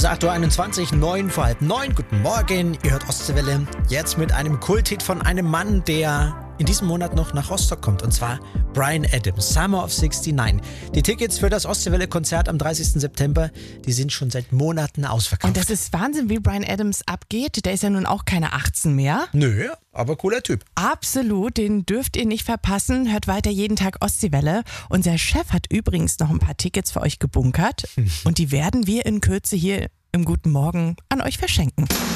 ist 8.21 Uhr, 9 vor halb 9. Guten Morgen, ihr hört Ostseewelle. Jetzt mit einem Kulthit von einem Mann, der in diesem Monat noch nach Rostock kommt. Und zwar Bryan Adams, Summer of 69. Die Tickets für das Ostseewelle-Konzert am 30. September, die sind schon seit Monaten ausverkauft. Und das ist Wahnsinn, wie Bryan Adams abgeht. Der ist ja nun auch keine 18 mehr. Nö, aber cooler Typ. Absolut, den dürft ihr nicht verpassen. Hört weiter jeden Tag Ostseewelle. Unser Chef hat übrigens noch ein paar Tickets für euch gebunkert. Und die werden wir in Kürze hier im Guten Morgen an euch verschenken.